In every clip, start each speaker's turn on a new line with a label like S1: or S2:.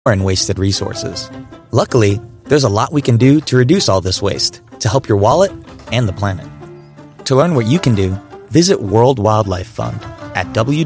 S1: and wasted resources. Luckily, there's a lot we can do to reduce all this waste to help your wallet and the planet. To learn what you can do, visit World Wildlife Fund at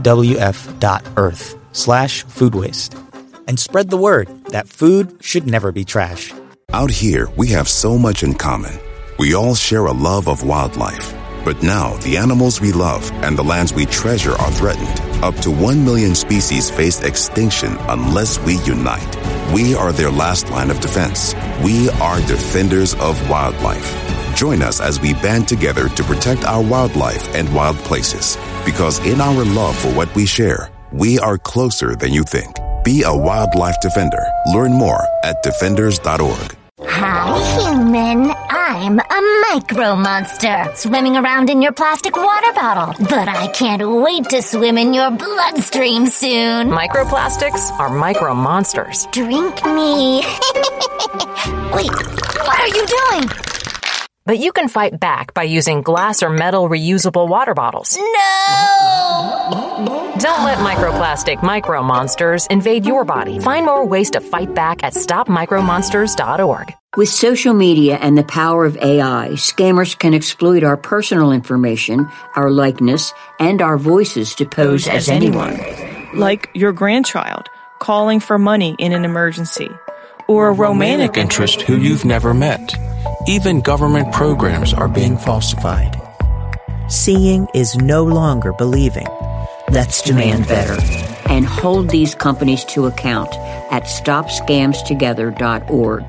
S1: wwf.earth/food waste and spread the word that food should never be trash.
S2: Out here, we have so much in common. We all share a love of wildlife. But now, the animals we love and the lands we treasure are threatened. Up to 1 million species face extinction unless we unite. We are their last line of defense. We are defenders of wildlife. Join us as we band together to protect our wildlife and wild places. Because in our love for what we share, we are closer than you think. Be a wildlife defender. Learn more at defenders.org.
S3: Hi, human. I'm a micro monster swimming around in your plastic water bottle. But I can't wait to swim in your bloodstream soon.
S4: Microplastics are micro monsters.
S3: Drink me. Wait, what are you doing?
S4: But you can fight back by using glass or metal reusable water bottles.
S3: No!
S4: Don't let microplastic micro monsters invade your body. Find more ways to fight back at stopmicromonsters.org.
S5: With social media and the power of AI, scammers can exploit our personal information, our likeness, and our voices to pose as anyone.
S6: Like your grandchild calling for money in an emergency, or a romantic
S7: interest who you've never met. Even government programs are being falsified.
S8: Seeing is no longer believing.
S5: Let's demand better and hold these companies to account at stopscamstogether.org.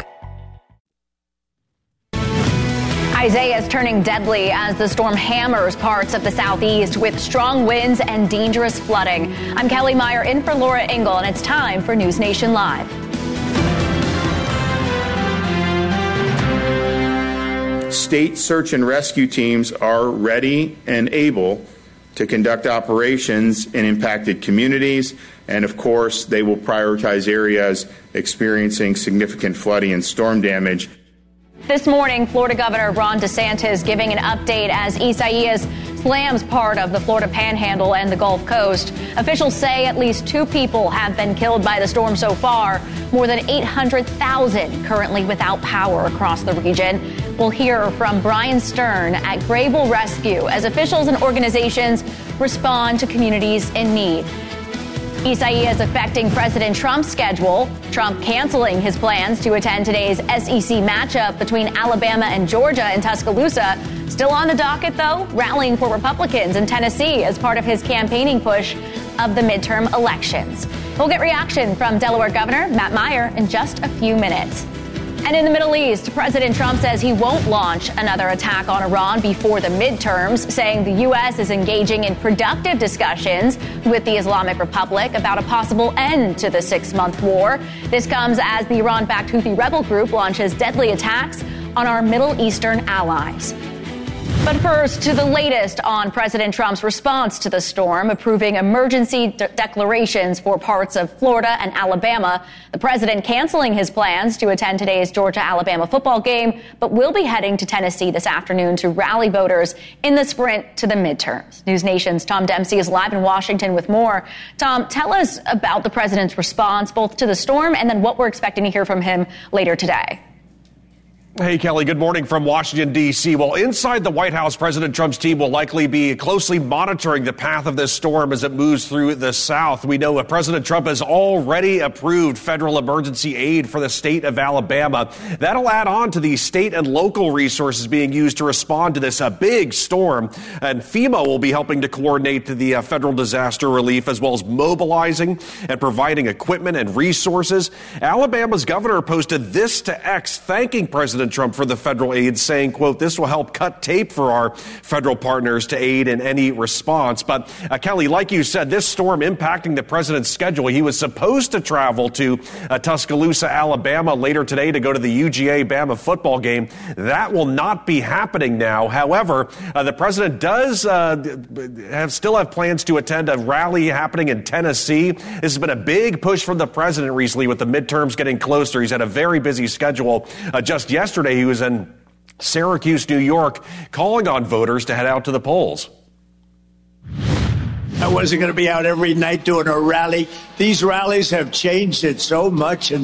S9: Isaiah is turning deadly as the storm hammers parts of the southeast with strong winds and dangerous flooding. I'm Kelly Meyer in for Laura Engel, and it's time for News Nation Live.
S10: State search and rescue teams are ready and able to conduct operations in impacted communities, and of course, they will prioritize areas experiencing significant flooding and storm damage.
S9: This morning, Florida Governor Ron DeSantis giving an update as Isaias slams part of the Florida Panhandle and the Gulf Coast. Officials say at least 2 people have been killed by the storm so far. More than 800,000 currently without power across the region. We'll hear from Brian Stern at Grable Rescue as officials and organizations respond to communities in need. Isaias affecting President Trump's schedule. Trump canceling his plans to attend today's SEC matchup between Alabama and Georgia in Tuscaloosa. Still on the docket, though, rallying for Republicans in Tennessee as part of his campaigning push of the midterm elections. We'll get reaction from Delaware Governor Matt Meyer in just a few minutes. And in the Middle East, President Trump says he won't launch another attack on Iran before the midterms, saying the U.S. is engaging in productive discussions with the Islamic Republic about a possible end to the 6-month war. This comes as the Iran-backed Houthi rebel group launches deadly attacks on our Middle Eastern allies. But first, to the latest on President Trump's response to the storm, approving emergency declarations for parts of Florida and Alabama. The president canceling his plans to attend today's Georgia-Alabama football game, but will be heading to Tennessee this afternoon to rally voters in the sprint to the midterms. News Nation's Tom Dempsey is live in Washington with more. Tom, tell us about the president's response both to the storm and then what we're expecting to hear from him later today.
S11: Hey, Kelly, good morning from Washington, D.C. Well, inside the White House, President Trump's team will likely be closely monitoring the path of this storm as it moves through the South. We know President Trump has already approved federal emergency aid for the state of Alabama. That'll add on to the state and local resources being used to respond to this big storm. And FEMA will be helping to coordinate the federal disaster relief as well as mobilizing and providing equipment and resources. Alabama's governor posted this to X, thanking President Trump for the federal aid, saying, quote, this will help cut tape for our federal partners to aid in any response. But Kelly, like you said, this storm impacting the president's schedule. He was supposed to travel to Tuscaloosa, Alabama later today to go to the UGA-Bama football game. That will not be happening now. However, the president does still have plans to attend a rally happening in Tennessee. This has been a big push from the president recently with the midterms getting closer. He's had a very busy schedule. Just yesterday, he was in Syracuse, New York, calling on voters to head out to the polls.
S12: I wasn't going to be out every night doing a rally. These rallies have changed it so much and